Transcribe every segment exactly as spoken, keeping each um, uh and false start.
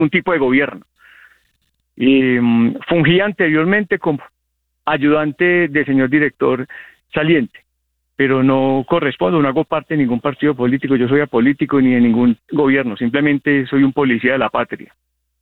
un tipo de gobierno. Y um, fungí anteriormente como ayudante del señor director saliente, pero no correspondo, no hago parte de ningún partido político, yo soy apolítico ni de ningún gobierno, simplemente soy un policía de la patria.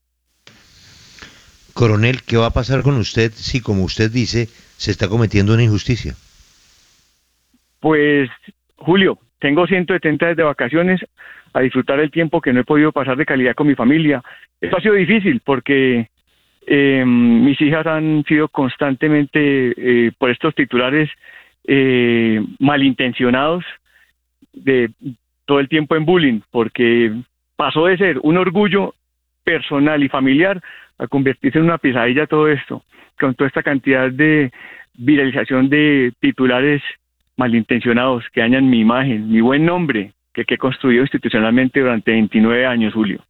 Coronel, ¿qué va a pasar con usted si, como usted dice, se está cometiendo una injusticia? Pues, Julio, tengo ciento setenta días de vacaciones a disfrutar el tiempo que no he podido pasar de calidad con mi familia. Esto ha sido difícil porque eh, mis hijas han sido constantemente, eh, por estos titulares eh, malintencionados, de todo el tiempo en bullying, porque pasó de ser un orgullo personal y familiar a convertirse en una pesadilla todo esto, con toda esta cantidad de viralización de titulares malintencionados que dañan mi imagen, mi buen nombre, que, que he construido institucionalmente durante veintinueve años, Julio.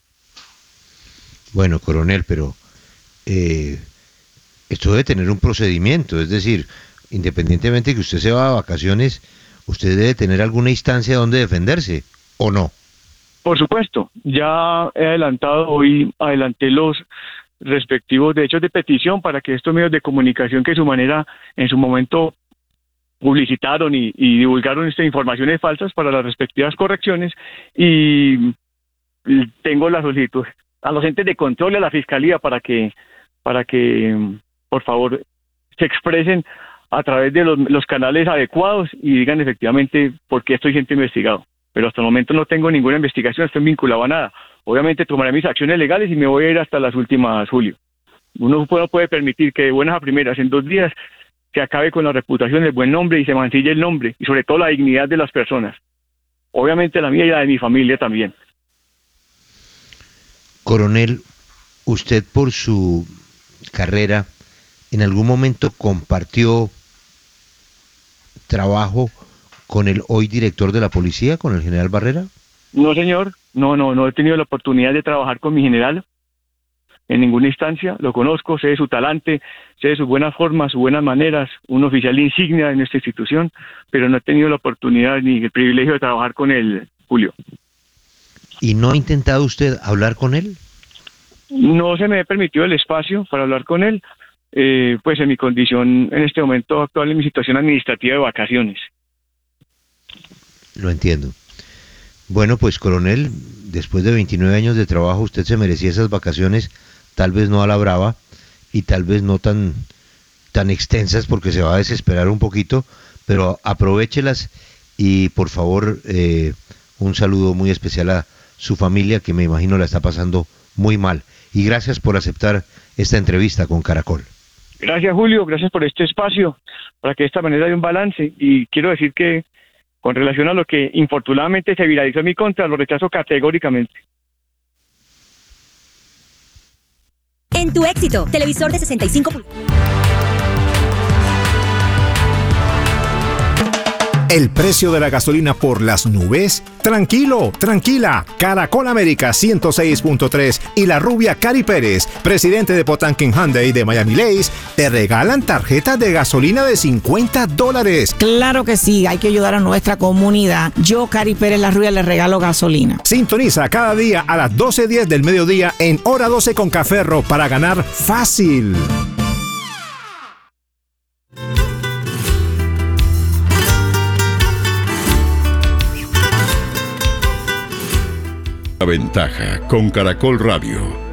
Bueno, coronel, pero eh, esto debe tener un procedimiento, es decir, independientemente de que usted se va a vacaciones, usted debe tener alguna instancia donde defenderse, ¿o no? Por supuesto, ya he adelantado, hoy adelanté los respectivos derechos de petición para que estos medios de comunicación que de su manera, en su momento publicitaron y, y divulgaron estas informaciones falsas para las respectivas correcciones, y tengo la solicitud a los entes de control y a la Fiscalía para que, para que por favor, se expresen a través de los, los canales adecuados y digan efectivamente por qué estoy siendo investigado. Pero hasta el momento no tengo ninguna investigación, estoy vinculado a nada. Obviamente tomaré mis acciones legales y me voy a ir hasta las últimas, Julio. Uno no puede permitir que de buenas a primeras, en dos días, se acabe con la reputación, el buen nombre y se mancille el nombre y sobre todo la dignidad de las personas. Obviamente la mía y la de mi familia también. Coronel, usted por su carrera, ¿en algún momento compartió trabajo con el hoy director de la policía, con el general Barrera? No, señor, no, no, no he tenido la oportunidad de trabajar con mi general en ninguna instancia, lo conozco, sé de su talante, sé de sus buenas formas, sus buenas maneras, un oficial insignia en esta institución, pero no he tenido la oportunidad ni el privilegio de trabajar con él, Julio. ¿Y no ha intentado usted hablar con él? No se me ha permitido el espacio para hablar con él, eh, pues en mi condición en este momento actual, en mi situación administrativa de vacaciones. Lo entiendo. Bueno, pues coronel, después de veintinueve años de trabajo, usted se merecía esas vacaciones, tal vez no a la brava y tal vez no tan, tan extensas porque se va a desesperar un poquito, pero aprovéchelas y por favor eh, un saludo muy especial a su familia que me imagino la está pasando muy mal. Y gracias por aceptar esta entrevista con Caracol. Gracias, Julio, gracias por este espacio, para que de esta manera haya un balance. Y quiero decir que con relación a lo que infortunadamente se viralizó en mi contra, lo rechazo categóricamente. En tu éxito, televisor de sesenta y cinco pulgadas. ¿El precio de la gasolina por las nubes? Tranquilo, tranquila. Caracol América ciento seis punto tres y la rubia Cari Pérez, presidente de Potanquín Hyundai de Miami Lakes, te regalan tarjetas de gasolina de cincuenta dólares. Claro que sí, hay que ayudar a nuestra comunidad. Yo, Cari Pérez, la rubia, le regalo gasolina. Sintoniza cada día a las doce diez del mediodía en Hora doce con Caferro para ganar fácil. La ventaja con Caracol Radio.